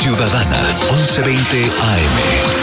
Ciudadana, 1120 AM.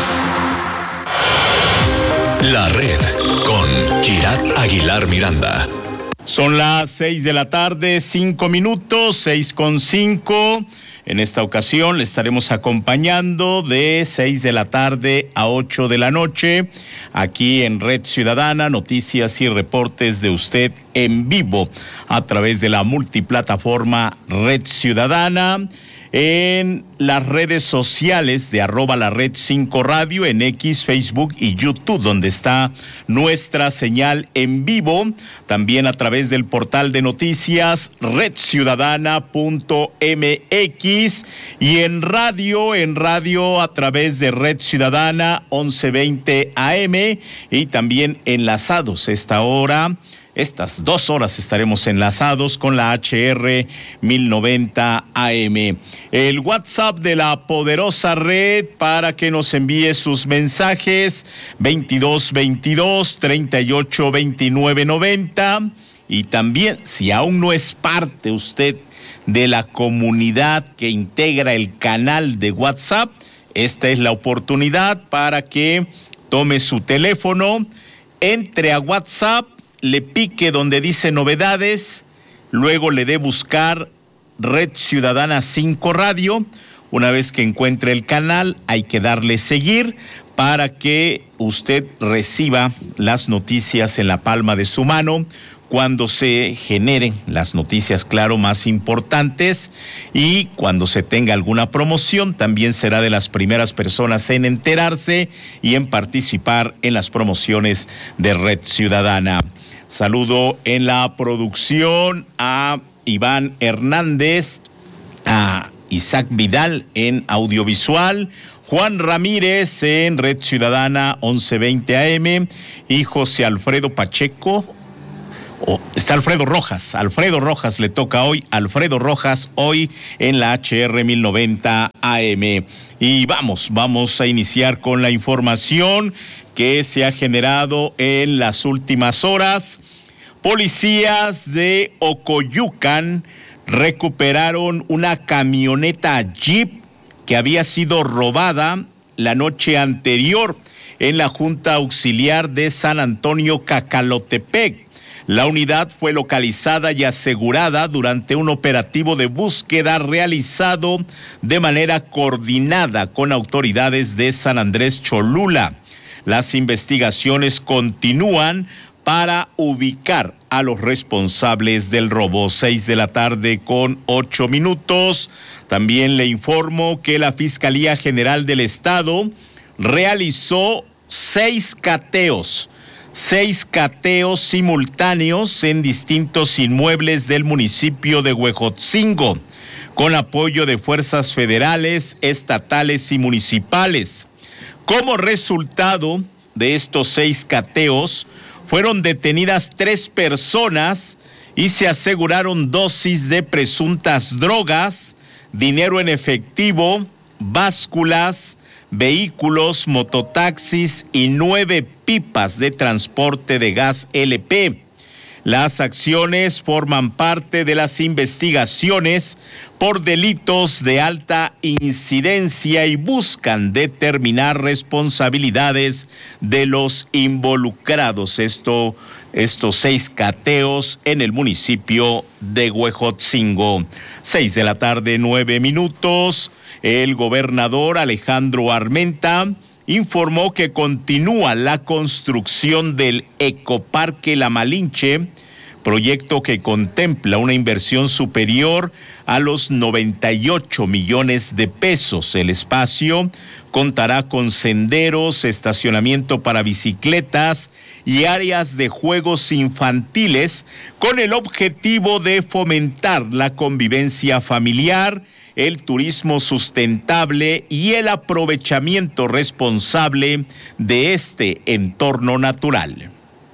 La Red, con Kirat Aguilar Miranda. Son las 6 de la tarde, 5 minutos, 6:05. En esta ocasión le estaremos acompañando de 6 de la tarde a 8 de la noche, aquí en Red Ciudadana, noticias y reportes de usted en vivo a través de la multiplataforma Red Ciudadana, en las redes sociales de @LaRed5 Radio, en X, Facebook y YouTube, donde está nuestra señal en vivo, también a través del portal de noticias redciudadana.mx y en radio a través de Red Ciudadana 1120 AM y también enlazados estas 2 horas estaremos enlazados con la HR 1090 AM. El WhatsApp de la poderosa red para que nos envíe sus mensajes, 2222-382990. Y también, si aún no es parte usted de la comunidad que integra el canal de WhatsApp, esta es la oportunidad para que tome su teléfono, entre a WhatsApp, le pique donde dice novedades, luego le dé buscar Red Ciudadana 5 Radio. Una vez que encuentre el canal, hay que darle seguir para que usted reciba las noticias en la palma de su mano cuando se generen las noticias, claro, más importantes, y cuando se tenga alguna promoción, también será de las primeras personas en enterarse y en participar en las promociones de Red Ciudadana. Saludo en la producción a Iván Hernández, a Isaac Vidal en audiovisual, Juan Ramírez en Red Ciudadana 1120 AM y José Alfredo Pacheco. Está Alfredo Rojas le toca hoy, Alfredo Rojas hoy en la HR 1090 AM. Y vamos a iniciar con la información que se ha generado en las últimas horas. Policías de Ocoyucan recuperaron una camioneta Jeep que había sido robada la noche anterior en la Junta Auxiliar de San Antonio Cacalotepec. La unidad fue localizada y asegurada durante un operativo de búsqueda realizado de manera coordinada con autoridades de San Andrés Cholula. Las investigaciones continúan para ubicar a los responsables del robo. 6 de la tarde con 8 minutos. También le informo que la Fiscalía General del Estado realizó 6 cateos simultáneos en distintos inmuebles del municipio de Huejotzingo, con apoyo de fuerzas federales, estatales y municipales. Como resultado de estos 6 cateos, fueron detenidas 3 personas y se aseguraron dosis de presuntas drogas, dinero en efectivo, básculas, vehículos, mototaxis y 9 pipas de transporte de gas LP. Las acciones forman parte de las investigaciones por delitos de alta incidencia y buscan determinar responsabilidades de los involucrados. Estos 6 cateos en el municipio de Huejotzingo. 6 de la tarde, 9 minutos. El gobernador Alejandro Armenta informó que continúa la construcción del Ecoparque La Malinche, proyecto que contempla una inversión superior a los 98 millones de pesos. El espacio contará con senderos, estacionamiento para bicicletas y áreas de juegos infantiles con el objetivo de fomentar la convivencia familiar, el turismo sustentable y el aprovechamiento responsable de este entorno natural.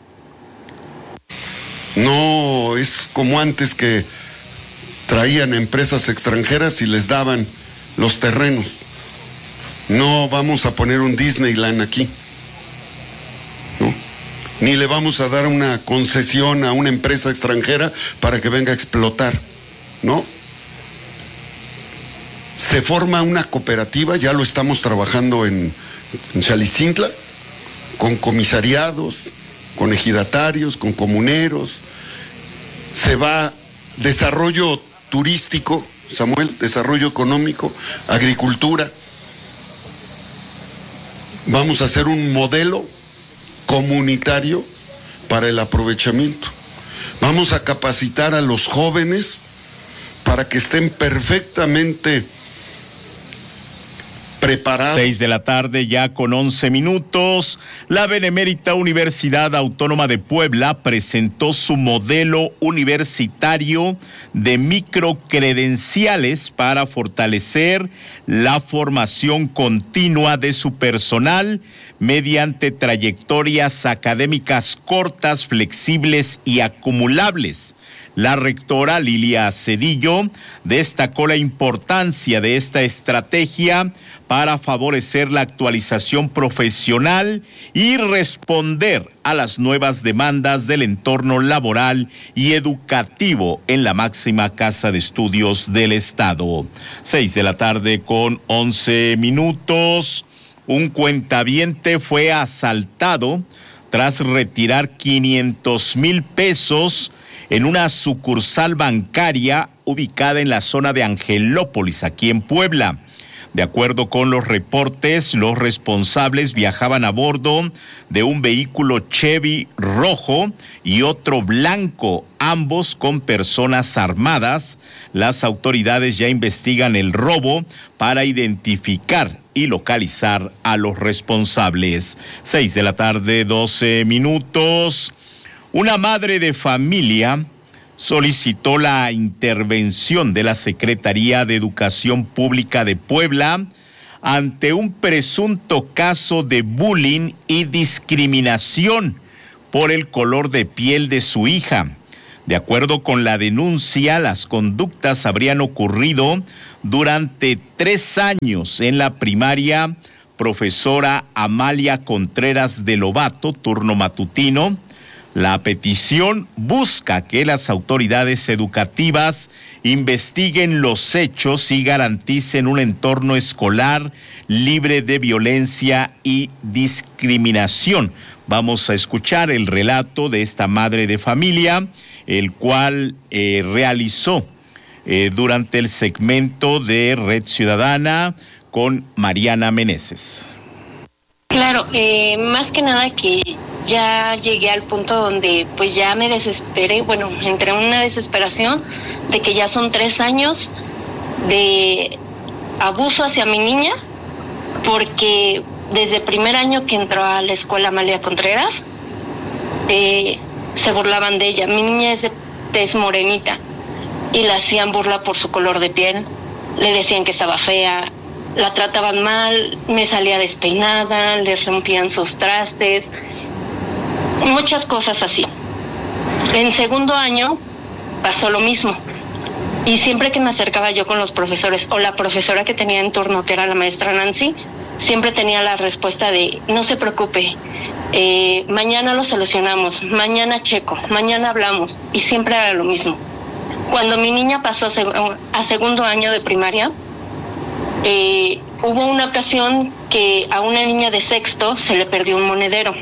No es como antes que traían empresas extranjeras y les daban los terrenos. No vamos a poner un Disneyland aquí, ¿no? Ni le vamos a dar una concesión a una empresa extranjera para que venga a explotar, ¿no? Se forma una cooperativa, ya lo estamos trabajando en Xalitzintla, con comisariados, con ejidatarios, con comuneros. Se va desarrollo turístico, Samuel, desarrollo económico, agricultura. Vamos a hacer un modelo comunitario para el aprovechamiento. Vamos a capacitar a los jóvenes para que estén perfectamente preparados. 6 de la tarde, ya con 11 minutos. La Benemérita Universidad Autónoma de Puebla presentó su modelo universitario de microcredenciales para fortalecer la formación continua de su personal mediante trayectorias académicas cortas, flexibles y acumulables. La rectora Lilia Cedillo destacó la importancia de esta estrategia para favorecer la actualización profesional y responder a las nuevas demandas del entorno laboral y educativo en la máxima casa de estudios del Estado. 6 de la tarde con 11 minutos. Un cuentaviente fue asaltado tras retirar 500,000 pesos en una sucursal bancaria ubicada en la zona de Angelópolis, aquí en Puebla. De acuerdo con los reportes, los responsables viajaban a bordo de un vehículo Chevy rojo y otro blanco, ambos con personas armadas. Las autoridades ya investigan el robo para identificar y localizar a los responsables. 6 de la tarde, 12 minutos. Una madre de familia solicitó la intervención de la Secretaría de Educación Pública de Puebla ante un presunto caso de bullying y discriminación por el color de piel de su hija. De acuerdo con la denuncia, las conductas habrían ocurrido durante 3 años en la primaria Profesora Amalia Contreras de Lobato, turno matutino. La petición busca que las autoridades educativas investiguen los hechos y garanticen un entorno escolar libre de violencia y discriminación. Vamos a escuchar el relato de esta madre de familia, el cual realizó durante el segmento de Red Ciudadana con Mariana Meneses. Claro, más que nada que ya llegué al punto donde pues ya me desesperé, bueno, entré en una desesperación de que ya son 3 años de abuso hacia mi niña, porque desde el primer año que entró a la escuela Amalia Contreras, se burlaban de ella. Mi niña es de tez morenita y la hacían burla por su color de piel, le decían que estaba fea, la trataban mal, me salía despeinada, le rompían sus trastes, muchas cosas así. En segundo año pasó lo mismo, y siempre que me acercaba yo con los profesores o la profesora que tenía en turno, que era la maestra Nancy, siempre tenía la respuesta de no se preocupe, mañana lo solucionamos, mañana checo, mañana hablamos, y siempre era lo mismo. Cuando mi niña pasó a segundo año de primaria, hubo una ocasión que a una niña de sexto se le perdió un monedero.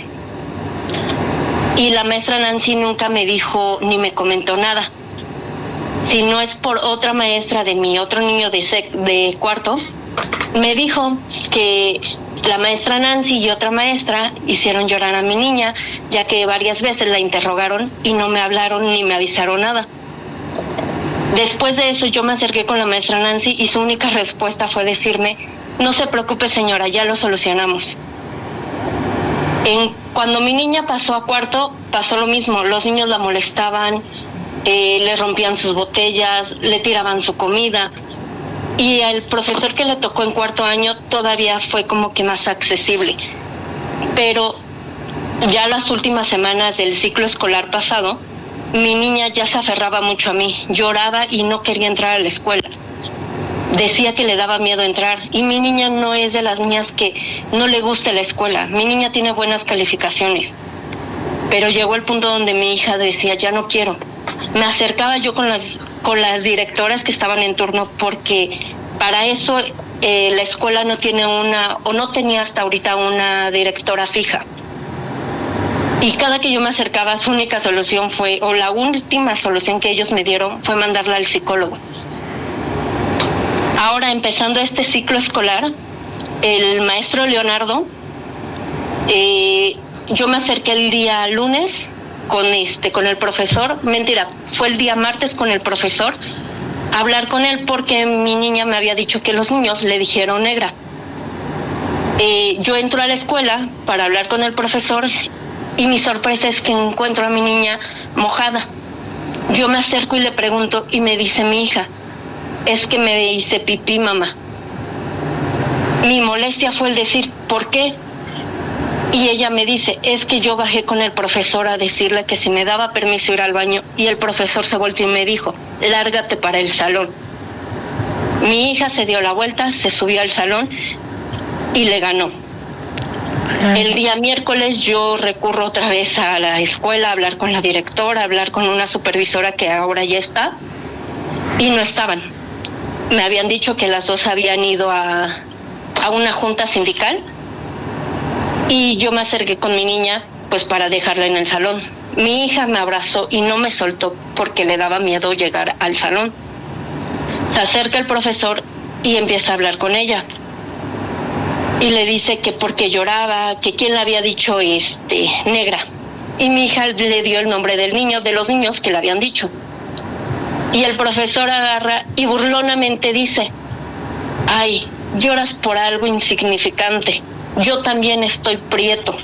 Y la maestra Nancy nunca me dijo ni me comentó nada. Si no es por otra maestra de mi otro niño de cuarto, me dijo que la maestra Nancy y otra maestra hicieron llorar a mi niña, ya que varias veces la interrogaron y no me hablaron ni me avisaron nada. Después de eso yo me acerqué con la maestra Nancy y su única respuesta fue decirme, no se preocupe señora, ya lo solucionamos. Cuando mi niña pasó a cuarto, pasó lo mismo, los niños la molestaban, le rompían sus botellas, le tiraban su comida, y el profesor que le tocó en cuarto año todavía fue como que más accesible. Pero ya las últimas semanas del ciclo escolar pasado, mi niña ya se aferraba mucho a mí, lloraba y no quería entrar a la escuela. Decía que le daba miedo entrar, y mi niña no es de las niñas que no le gusta la escuela. Mi niña tiene buenas calificaciones, pero llegó el punto donde mi hija decía, ya no quiero. Me acercaba yo con las directoras que estaban en turno, porque Para eso la escuela no tiene no tenía hasta ahorita una directora fija. Y cada que yo me acercaba, su única solución la última solución que ellos me dieron fue mandarla al psicólogo. Ahora, empezando este ciclo escolar, el maestro Leonardo, yo me acerqué el día lunes con el profesor, mentira, fue el día martes con el profesor, a hablar con él porque mi niña me había dicho que los niños le dijeron negra. Yo entro a la escuela para hablar con el profesor y mi sorpresa es que encuentro a mi niña mojada. Yo me acerco y le pregunto y me dice mi hija, es que me hice pipí, mamá. Mi molestia fue el decir, ¿por qué? Y ella me dice, es que yo bajé con el profesor a decirle que si me daba permiso ir al baño, y el profesor se volteó y me dijo, lárgate para el salón. Mi hija se dio la vuelta, se subió al salón y le ganó. El día miércoles yo recurro otra vez a la escuela a hablar con la directora, a hablar con una supervisora que ahora ya está, y no estaban. Me habían dicho que las dos habían ido a una junta sindical, y yo me acerqué con mi niña pues para dejarla en el salón. Mi hija me abrazó y no me soltó porque le daba miedo llegar al salón. Se acerca el profesor y empieza a hablar con ella. Y le dice que porque lloraba, que quién le había dicho negra. Y mi hija le dio el nombre del niño, de los niños que le habían dicho. Y el profesor agarra y burlonamente dice, ay, lloras por algo insignificante. Yo también estoy prieto.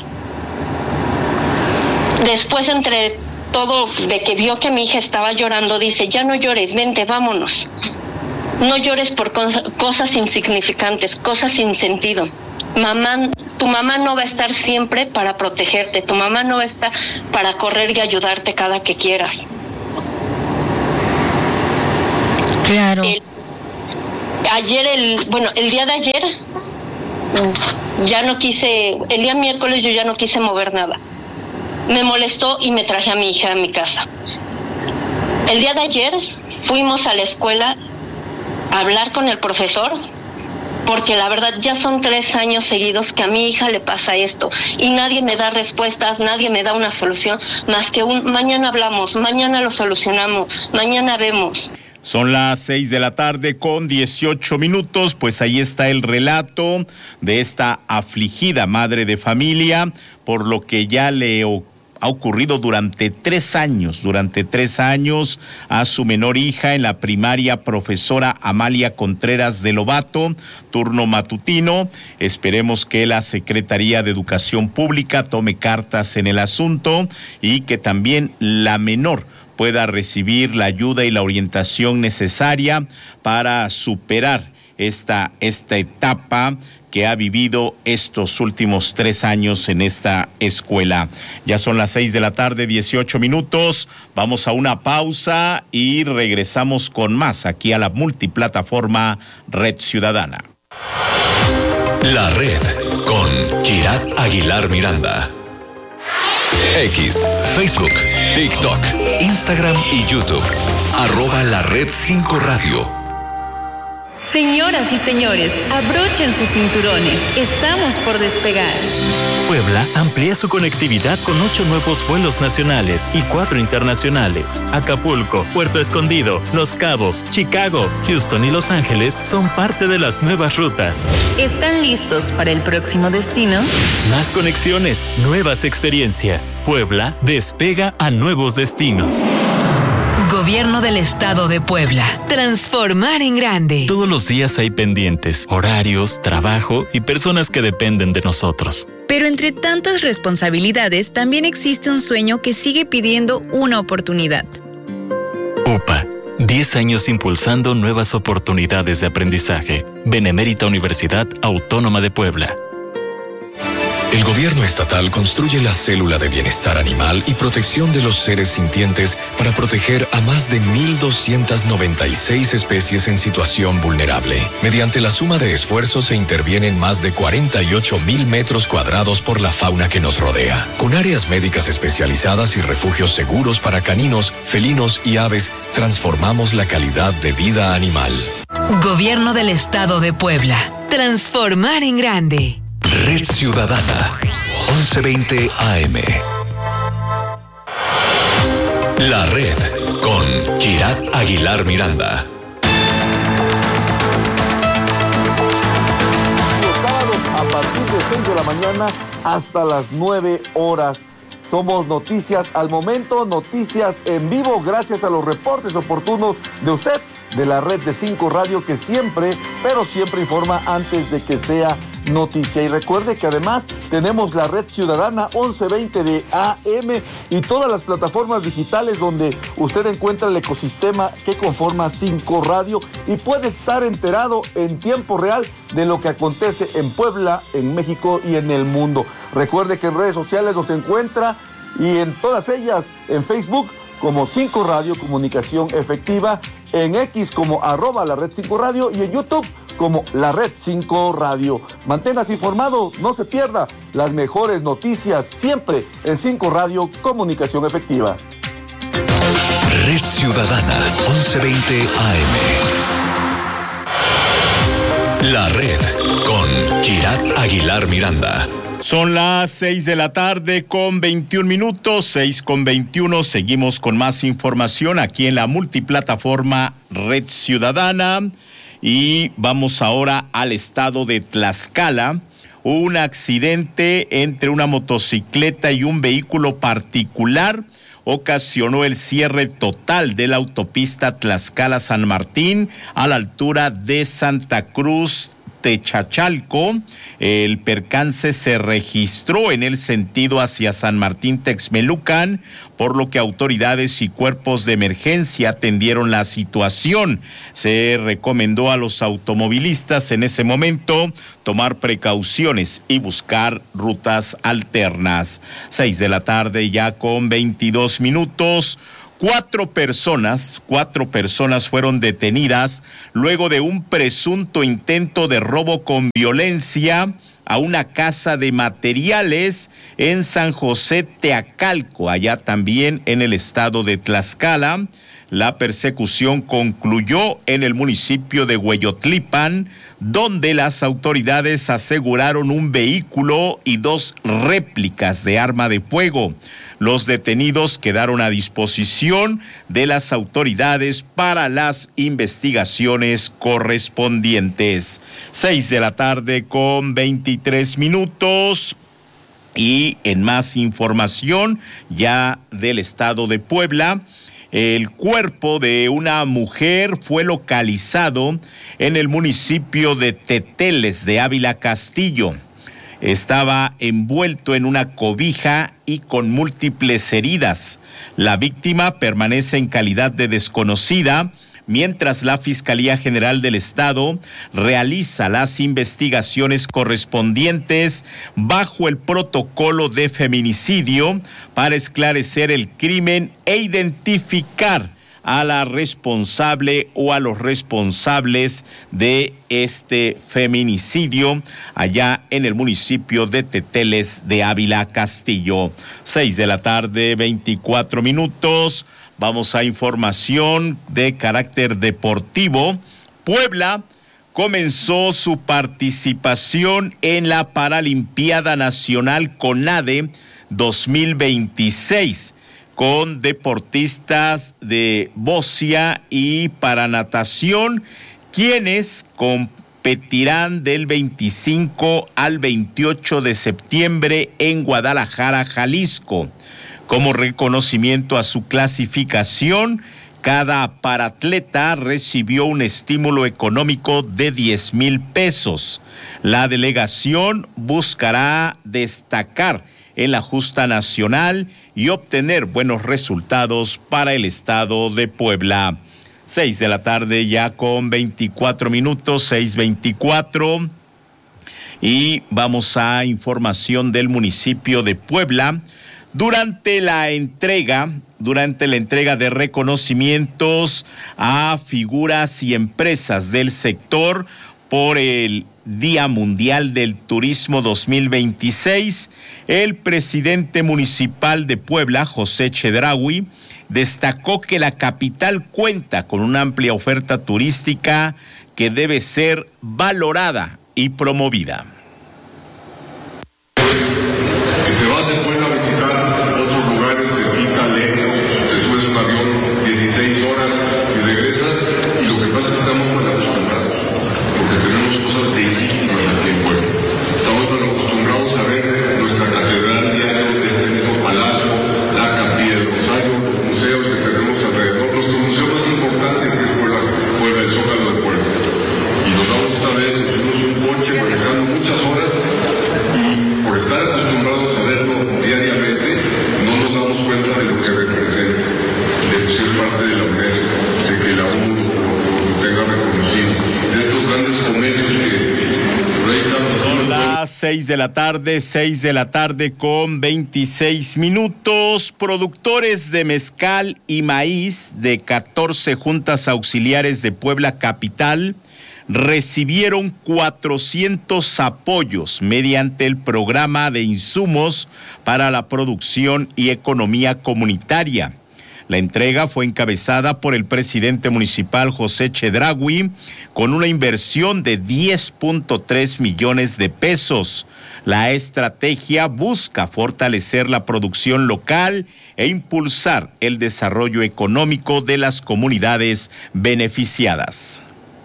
Después, entre todo, de que vio que mi hija estaba llorando, dice, ya no llores, vente, vámonos. No llores por cosas insignificantes, cosas sin sentido. Tu mamá no va a estar siempre para protegerte, tu mamá no va a estar para correr y ayudarte cada que quieras. Claro. El día de ayer, el día miércoles yo ya no quise mover nada. Me molestó y me traje a mi hija a mi casa. El día de ayer fuimos a la escuela a hablar con el profesor, porque la verdad ya son 3 años seguidos que a mi hija le pasa esto y nadie me da respuestas, nadie me da una solución, más que mañana hablamos, mañana lo solucionamos, mañana vemos. Son las 6 de la tarde con 18 minutos, pues ahí está el relato de esta afligida madre de familia por lo que ya le ha ocurrido durante 3 años. Durante 3 años a su menor hija en la primaria profesora Amalia Contreras de Lobato, turno matutino. Esperemos que la Secretaría de Educación Pública tome cartas en el asunto y que también la menor pueda recibir la ayuda y la orientación necesaria para superar esta etapa que ha vivido estos últimos 3 años en esta escuela. Ya son las 6 de la tarde, 18 minutos. Vamos a una pausa y regresamos con más aquí a la multiplataforma Red Ciudadana. La Red con Kirat Aguilar Miranda. X, Facebook, TikTok, Instagram y YouTube. @La Red 5 Radio. Señoras y señores, abrochen sus cinturones. Estamos por despegar. Puebla amplía su conectividad con 8 nuevos vuelos nacionales y 4 internacionales. Acapulco, Puerto Escondido, Los Cabos, Chicago, Houston y Los Ángeles son parte de las nuevas rutas. ¿Están listos para el próximo destino? Más conexiones, nuevas experiencias. Puebla despega a nuevos destinos. Gobierno del Estado de Puebla. Transformar en grande. Todos los días hay pendientes, horarios, trabajo y personas que dependen de nosotros. Pero entre tantas responsabilidades, también existe un sueño que sigue pidiendo una oportunidad. UPA, 10 años impulsando nuevas oportunidades de aprendizaje. Benemérita Universidad Autónoma de Puebla. El gobierno estatal construye la célula de bienestar animal y protección de los seres sintientes para proteger a más de 1,296 especies en situación vulnerable. Mediante la suma de esfuerzos se intervienen más de 48,000 metros cuadrados por la fauna que nos rodea. Con áreas médicas especializadas y refugios seguros para caninos, felinos y aves, transformamos la calidad de vida animal. Gobierno del Estado de Puebla. Transformar en grande. Red Ciudadana, 1120 AM. La Red, con Chirat Aguilar Miranda. Los sábados a partir de 6 de la mañana hasta las 9 horas. Somos Noticias al Momento, noticias en vivo, gracias a los reportes oportunos de usted, de la red de 5 Radio, que siempre, pero siempre informa antes de que sea noticia. Y recuerde que además tenemos la Red Ciudadana 1120 de AM y todas las plataformas digitales donde usted encuentra el ecosistema que conforma 5 Radio y puede estar enterado en tiempo real de lo que acontece en Puebla, en México y en el mundo. Recuerde que en redes sociales nos encuentra y en todas ellas, en Facebook como 5 Radio Comunicación Efectiva, en X como @la Red 5 Radio y en YouTube como la Red 5 Radio. Manténgase informado, no se pierda las mejores noticias siempre en 5 Radio Comunicación Efectiva. Red Ciudadana, 1120 AM. La Red, con Chirat Aguilar Miranda. Son las 6 de la tarde con 21 minutos, 6:21. Seguimos con más información aquí en la multiplataforma Red Ciudadana y vamos ahora al estado de Tlaxcala. Hubo un accidente entre una motocicleta y un vehículo particular. Ocasionó el cierre total de la autopista Tlaxcala-San Martín a la altura de Santa Cruz Techachalco. El percance se registró en el sentido hacia San Martín Texmelucan, por lo que autoridades y cuerpos de emergencia atendieron la situación. Se recomendó a los automovilistas en ese momento tomar precauciones y buscar rutas alternas. 6 de la tarde ya con 22 minutos. Cuatro personas fueron detenidas luego de un presunto intento de robo con violencia a una casa de materiales en San José Teacalco, allá también en el estado de Tlaxcala. La persecución concluyó en el municipio de Hueyotlipan, donde las autoridades aseguraron un vehículo y 2 réplicas de arma de fuego. Los detenidos quedaron a disposición de las autoridades para las investigaciones correspondientes. 6 de la tarde con 23 minutos. Y en más información ya del estado de Puebla, el cuerpo de una mujer fue localizado en el municipio de Teteles de Ávila Castillo. Estaba envuelto en una cobija y con múltiples heridas. La víctima permanece en calidad de desconocida, mientras la Fiscalía General del Estado realiza las investigaciones correspondientes bajo el protocolo de feminicidio para esclarecer el crimen e identificar a la responsable o a los responsables de este feminicidio allá en el municipio de Teteles de Ávila Castillo. 6 de la tarde, 24 minutos. Vamos a información de carácter deportivo. Puebla comenzó su participación en la Paralimpiada Nacional CONADE 2026 con deportistas de bocia y para natación, quienes competirán del 25 al 28 de septiembre en Guadalajara, Jalisco. Como reconocimiento a su clasificación, cada paratleta recibió un estímulo económico de 10,000 pesos. La delegación buscará destacar en la justa nacional y obtener buenos resultados para el estado de Puebla. 6 de la tarde ya con 24 minutos, 6:24. Y vamos a información del municipio de Puebla. Durante la entrega de reconocimientos a figuras y empresas del sector por el Día Mundial del Turismo 2026, el presidente municipal de Puebla, José Chedraui, destacó que la capital cuenta con una amplia oferta turística que debe ser valorada y promovida. Que te vas en Puebla a visitar otros lugares cerquita, lejos, te subes un avión 16 horas y regresas, y lo que pasa es que estamos mal acostumbrados, porque tenemos cosas bellísimas aquí en Puebla. Estamos mal acostumbrados a ver nuestra catedral diario, este mismo palacio, la Capilla del Rosario, los museos que tenemos alrededor. Nuestro museo más importante que es Puebla, el Zócalo de Puebla. Y nos vamos otra vez, nos subimos un coche manejando muchas horas, y por estar acostumbrados a verlo diariamente, no nos damos cuenta de lo que representa, de ser parte de la UNESCO, de que la ONU lo tenga reconocido, de estos grandes comercios que por ahí están. Son las 6 de la tarde con 26 minutos. Productores de mezcal y maíz de 14 juntas auxiliares de Puebla capital recibieron 400 apoyos mediante el programa de insumos para la producción y economía comunitaria. La entrega fue encabezada por el presidente municipal José Chedraui con una inversión de 10.3 millones de pesos. La estrategia busca fortalecer la producción local e impulsar el desarrollo económico de las comunidades beneficiadas.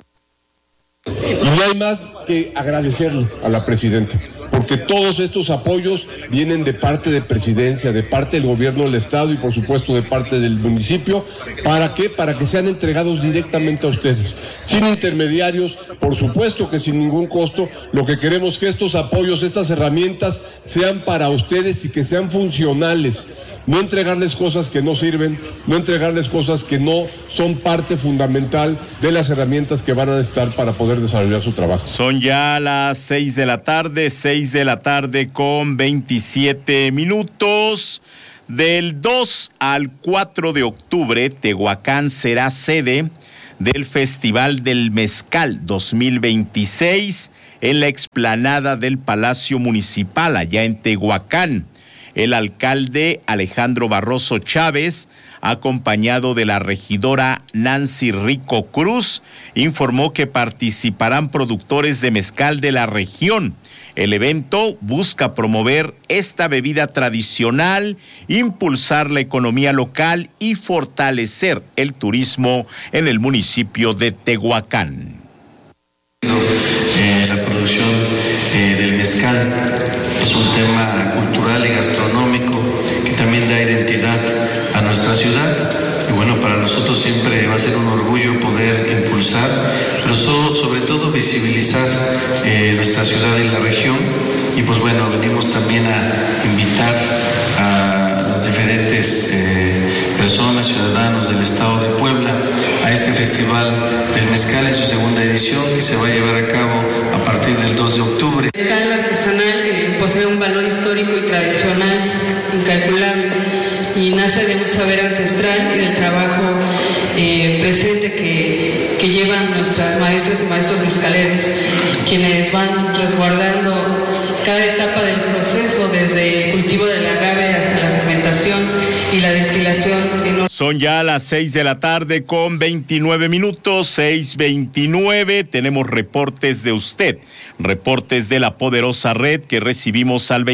Y no hay más que agradecerle a la presidenta, porque todos estos apoyos vienen de parte de presidencia, de parte del gobierno del estado y por supuesto de parte del municipio. ¿Para qué? Para que sean entregados directamente a ustedes, sin intermediarios, por supuesto que sin ningún costo. Lo que queremos es que estos apoyos, estas herramientas sean para ustedes y que sean funcionales. No entregarles cosas que no sirven, no entregarles cosas que no son parte fundamental de las herramientas que van a necesitar para poder desarrollar su trabajo. Son ya las 6 de la tarde con 27 minutos. Del 2 al 4 de octubre, Tehuacán será sede del Festival del Mezcal 2026 en la explanada del Palacio Municipal, allá en Tehuacán. El alcalde Alejandro Barroso Chávez, acompañado de la regidora Nancy Rico Cruz, informó que participarán productores de mezcal de la región. El evento busca promover esta bebida tradicional, impulsar la economía local y fortalecer el turismo en el municipio de Tehuacán. La producción del mezcal es un tema cultural y gastronómico que también da identidad a nuestra ciudad. Y bueno, para nosotros siempre va a ser un orgullo poder impulsar, pero sobre todo visibilizar nuestra ciudad y la región. Y pues bueno, venimos también a invitar a las diferentes personas, ciudadanos del estado de Puebla, a este Festival del Mezcal en su segunda edición, que se va a llevar a cabo a partir del 2 de octubre. El mezcal artesanal posee un valor histórico y tradicional incalculable y nace de un saber ancestral y del trabajo presente que llevan nuestras maestras y maestros mezcaleros, quienes van resguardando cada etapa del proceso, desde el cultivo del agave hasta la fermentación y la destilación. Son ya las 6 de la tarde con 29 minutos, 6:29. Tenemos reportes de usted, reportes de la poderosa red que recibimos al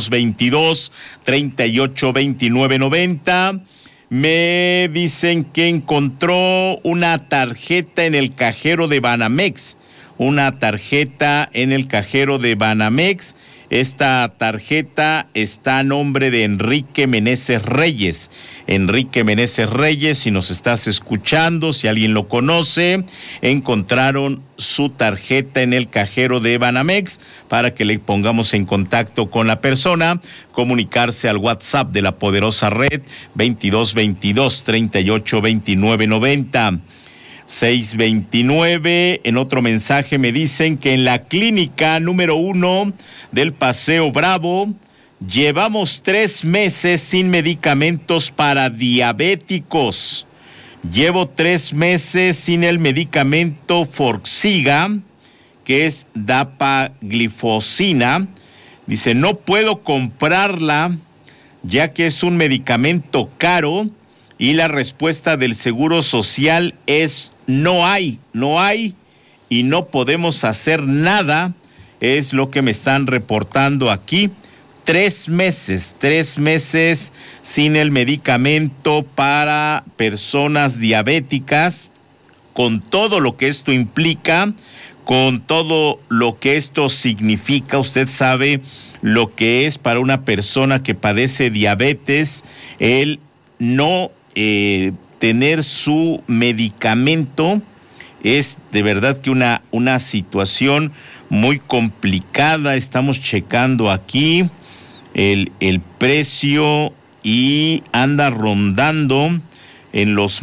2222-382990. Me dicen que encontró una tarjeta en el cajero de Banamex. Una tarjeta en el cajero de Banamex. Esta tarjeta está a nombre de Enrique Meneses Reyes. Enrique Meneses Reyes, si nos estás escuchando, si alguien lo conoce, encontraron su tarjeta en el cajero de Banamex para que le pongamos en contacto con la persona, comunicarse al WhatsApp de la poderosa red 2222-382990. 629. En otro mensaje me dicen que en la clínica número 1 del Paseo Bravo llevamos 3 meses sin medicamentos para diabéticos. Llevo 3 meses sin el medicamento Forxiga, que es dapaglifosina. Dice, no puedo comprarla ya que es un medicamento caro y la respuesta del Seguro Social es no hay y no podemos hacer nada. Es lo que me están reportando aquí. 3 meses sin el medicamento para personas diabéticas, con todo lo que esto implica, con todo lo que esto significa. Usted sabe lo que es para una persona que padece diabetes el no tener su medicamento. Es de verdad que una situación muy complicada. Estamos checando aquí el precio y anda rondando en los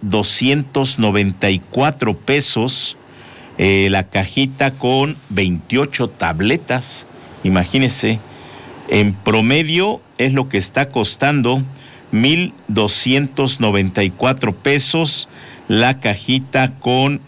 1,294 pesos la cajita con 28 tabletas. Imagínese, en promedio es lo que está costando 1,294 pesos la cajita con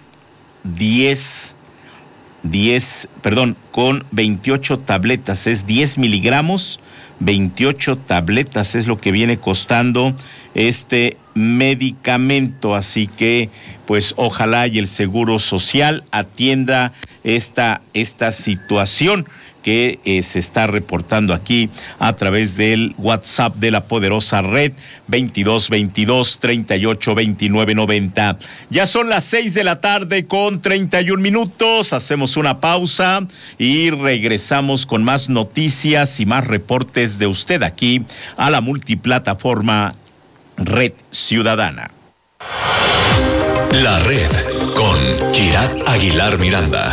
con 28 tabletas, es 10 miligramos, 28 tabletas es lo que viene costando este medicamento. Así que, pues, ojalá y el Seguro Social atienda esta situación que se está reportando aquí a través del WhatsApp de la poderosa red 2222-382990. Ya son las 6:31 p.m. Hacemos una pausa y regresamos con más noticias y más reportes de usted aquí a la multiplataforma Red Ciudadana. La Red con Kirat Aguilar Miranda.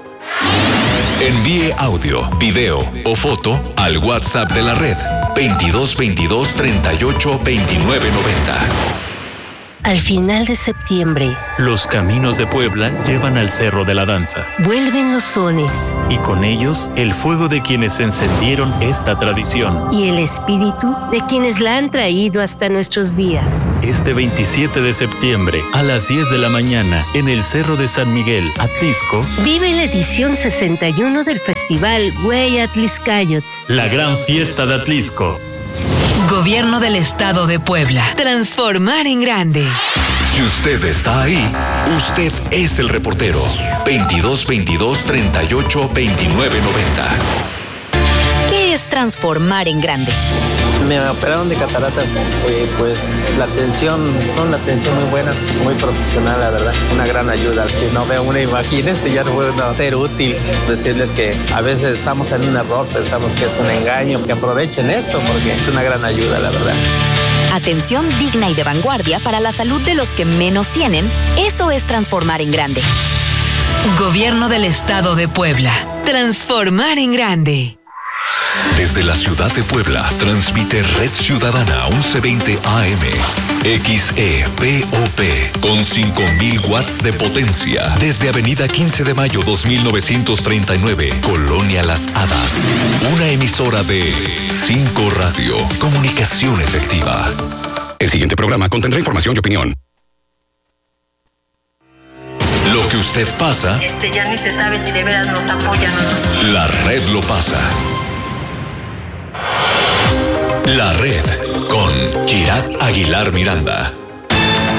Envíe audio, video o foto al WhatsApp de la red 2222-382990. Al final de septiembre, los caminos de Puebla llevan al Cerro de la Danza. Vuelven los sones. Y con ellos, el fuego de quienes encendieron esta tradición. Y el espíritu de quienes la han traído hasta nuestros días. Este 27 de septiembre, a las 10 de la mañana, en el Cerro de San Miguel, Atlisco, vive la edición 61 del Festival Güey Atliscayot. La gran fiesta de Atlisco. Gobierno del Estado de Puebla. Transformar en grande. Si usted está ahí, usted es el reportero. 2222-382990. ¿Qué es transformar en grande? Me operaron de cataratas, pues la atención, una atención muy buena, muy profesional, la verdad, una gran ayuda. Si no veo una imagínense, ya no puedo ser útil. Decirles que a veces estamos en un error, pensamos que es un engaño, que aprovechen esto porque es una gran ayuda, la verdad. Atención digna y de vanguardia para la salud de los que menos tienen, eso es transformar en grande. Gobierno del Estado de Puebla. Transformar en grande. Desde la ciudad de Puebla, transmite Red Ciudadana 1120 AM, XEPOP, con 5,000 watts de potencia. Desde Avenida 15 de Mayo 2939, Colonia Las Hadas. Una emisora de 5 Radio, comunicación efectiva. El siguiente programa contendrá información y opinión. Lo que usted pasa, ya ni se sabe si de veras nos apoyan o no. La red lo pasa. La Red con Kirat Aguilar Miranda.